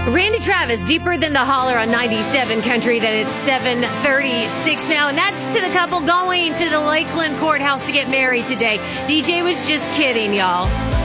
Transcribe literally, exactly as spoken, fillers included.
Randy Travis, Deeper Than the Holler on ninety-seven Country. That it's seven thirty-six now, and that's to the couple going to the Lakeland courthouse to get married today. D J was just kidding, y'all.